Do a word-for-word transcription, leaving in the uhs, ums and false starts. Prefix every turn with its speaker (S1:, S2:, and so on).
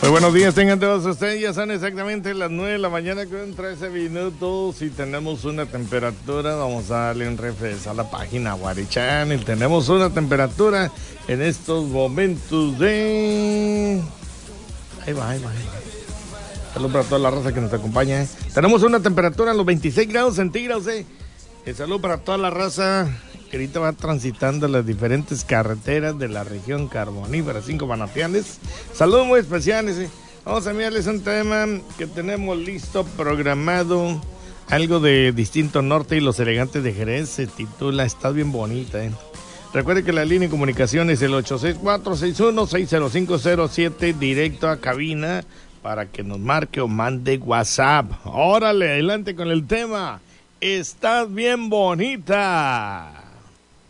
S1: Muy buenos días, tengan todos ustedes. Ya son exactamente las nueve de la mañana con trece minutos y tenemos una temperatura. Vamos a darle un refresh a la página Wari Channel. Tenemos una temperatura en estos momentos de... Ahí va, ahí va, ahí va. Saludos para toda la raza que nos acompaña. ¿eh? Tenemos una temperatura en los veintiséis grados centígrados. ¿eh? Y saludos para toda la raza que ahorita va transitando las diferentes carreteras de la región carbonífera, cinco manantiales. Saludos muy especiales. ¿eh? Vamos a enviarles un tema que tenemos listo, programado. Algo de Distinto Norte y Los Elegantes de Jerez. Se titula Estás bien bonita. ¿eh? Recuerde que la línea de comunicación es el ocho seis cuatro, seis uno, seis cero cinco cero siete, directo a cabina, para que nos marque o mande WhatsApp. Órale, adelante con el tema. Estás bien bonita.